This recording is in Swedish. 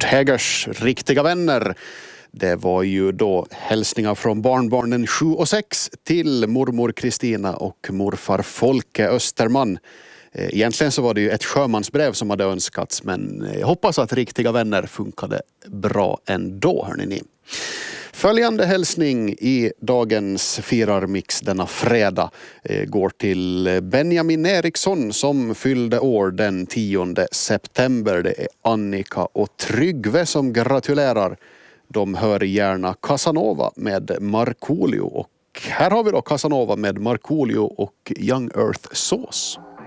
Hägers riktiga vänner. Det var ju då hälsningar från barnbarnen 7 och 6 till mormor Kristina och morfar Folke Österman. Egentligen så var det ju ett sjömansbrev som hade önskats, men jag hoppas att riktiga vänner funkade bra ändå, hörni ni. Följande hälsning i dagens firarmix denna fredag går till Benjamin Eriksson som fyllde år den 10 september. Det är Annika och Tryggve som gratulerar. De hör gärna Casanova med Markoolio, och här har vi då Casanova med Markoolio och Young Earth Sauce.